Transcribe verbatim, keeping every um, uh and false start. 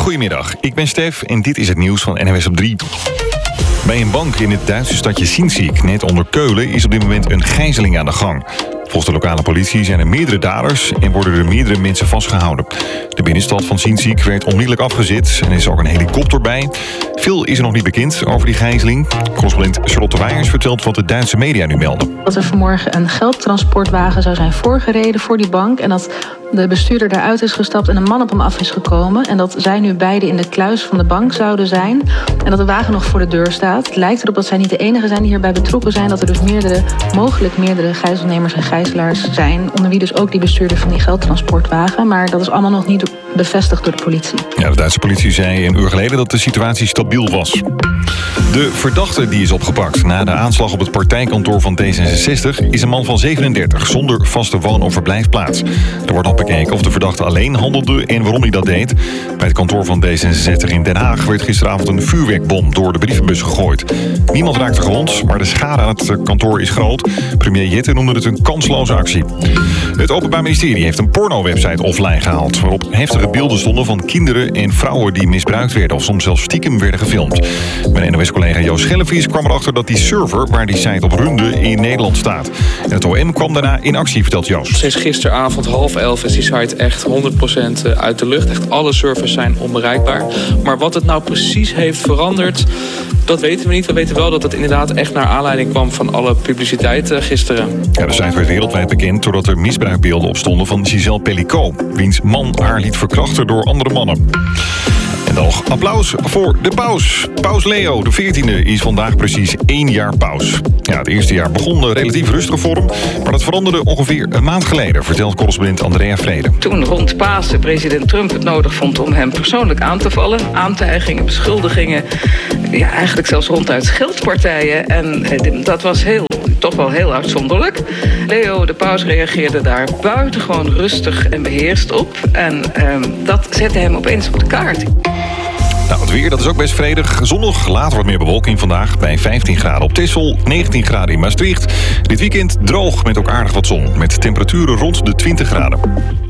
Goedemiddag, ik ben Stef en dit is het nieuws van N O S op drie. Bij een bank in het Duitse stadje Sinzig, net onder Keulen, is op dit moment een gijzeling aan de gang. Volgens de lokale politie zijn er meerdere daders en worden er meerdere mensen vastgehouden. De binnenstad van Sinzig werd onmiddellijk afgezet en er is ook een helikopter bij. Veel is er nog niet bekend over die gijzeling. Correspondent Charlotte Wijers vertelt wat de Duitse media nu melden. Dat er vanmorgen een geldtransportwagen zou zijn voorgereden voor die bank en dat de bestuurder daaruit is gestapt en een man op hem af is gekomen. En dat zij nu beide in de kluis van de bank zouden zijn. En dat de wagen nog voor de deur staat. Het lijkt erop dat zij niet de enige zijn die hierbij betrokken zijn. Dat er dus meerdere, mogelijk meerdere gijzelnemers en gijzelaars zijn. Onder wie dus ook die bestuurder van die geldtransportwagen. Maar dat is allemaal nog niet bevestigd door de politie. Ja, de Duitse politie zei een uur geleden dat de situatie stabiel was. De verdachte die is opgepakt na de aanslag op het partijkantoor van D zesenzestig... is een man van zevenendertig zonder vaste woon- of verblijfplaats. Er wordt nog bekeken of de verdachte alleen handelde en waarom hij dat deed. Bij het kantoor van D zesenzestig in Den Haag werd gisteravond een vuurwerkbom door de brievenbus gegooid. Niemand raakte gewond, maar de schade aan het kantoor is groot. Premier Jette noemde het een kansloze actie. Het Openbaar Ministerie heeft een porno-website offline gehaald, waarop heftige beelden stonden van kinderen en vrouwen die misbruikt werden of soms zelfs stiekem werden gefilmd. Mijn N O S-collega Joost Schellevies kwam erachter dat die server waar die site op runde in Nederland staat. En het O M kwam daarna in actie, vertelt Joost. Sinds gisteravond half elf is die site echt honderd procent uit de lucht. Echt alle servers zijn onbereikbaar. Maar wat het nou precies heeft veranderd, dat weten we niet. We weten wel dat het inderdaad echt naar aanleiding kwam van alle publiciteit gisteren. Ja, de site werd wereldwijd bekend doordat er misbruikbeelden op stonden van Giselle Pellicot, wiens man haar liet verkrachten door andere mannen. En nog applaus voor de paus. Paus Leo de veertiende is vandaag precies één jaar paus. Ja, het eerste jaar begon relatief rustig voor hem, maar dat veranderde ongeveer een maand geleden, vertelt correspondent Andrea Vrede. Toen rond Pasen president Trump het nodig vond om hem persoonlijk aan te vallen, aantijgingen, beschuldigingen, ja, eigenlijk zelfs ronduit scheldpartijen. En eh, dat was heel, toch wel heel uitzonderlijk. Leo de paus reageerde daar buitengewoon rustig en beheerst op. En eh, dat zette hem opeens op de kaart. Nou, het weer, dat is ook best vredig. Zonnig, later wat meer bewolking vandaag bij vijftien graden op Texel, negentien graden in Maastricht. Dit weekend droog met ook aardig wat zon, met temperaturen rond de twintig graden.